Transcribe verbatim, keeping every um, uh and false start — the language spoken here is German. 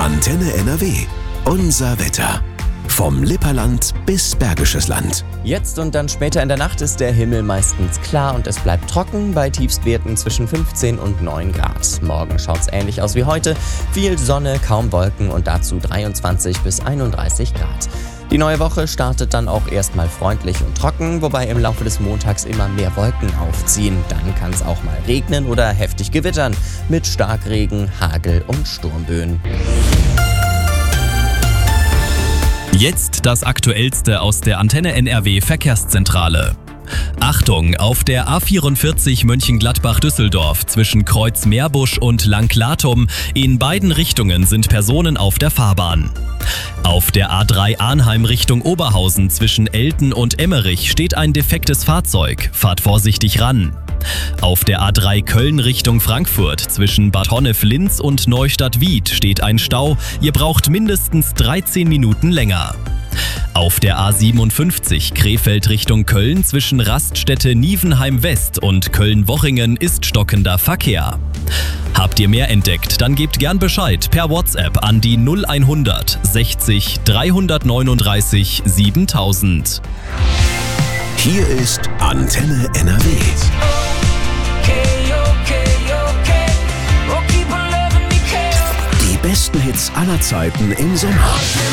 Antenne N R W. Unser Wetter. Vom Lipperland bis Bergisches Land. Jetzt und dann später in der Nacht ist der Himmel meistens klar und es bleibt trocken bei Tiefstwerten zwischen fünfzehn und neun Grad. Morgen schaut's ähnlich aus wie heute. Viel Sonne, kaum Wolken und dazu dreiundzwanzig bis einunddreißig Grad. Die neue Woche startet dann auch erstmal freundlich und trocken, wobei im Laufe des Montags immer mehr Wolken aufziehen. Dann kann es auch mal regnen oder heftig gewittern mit Starkregen, Hagel und Sturmböen. Jetzt das Aktuellste aus der Antenne N R W Verkehrszentrale. Achtung, auf der A vierundvierzig Mönchengladbach-Düsseldorf zwischen Kreuz-Meerbusch und Langlatum in beiden Richtungen sind Personen auf der Fahrbahn. Auf der A drei Arnheim Richtung Oberhausen zwischen Elten und Emmerich steht ein defektes Fahrzeug. Fahrt vorsichtig ran. Auf der A drei Köln Richtung Frankfurt zwischen Bad Honnef-Linz und Neustadt-Wied steht ein Stau. Ihr braucht mindestens dreizehn Minuten länger. Auf der A siebenundfünfzig Krefeld Richtung Köln zwischen Raststätte Nievenheim West und Köln-Wochingen ist stockender Verkehr. Habt ihr mehr entdeckt, dann gebt gern Bescheid per WhatsApp an die null hundert sechzig dreihundertneununddreißig siebentausend. Hier ist Antenne N R W. Die besten Hits aller Zeiten im Sommer.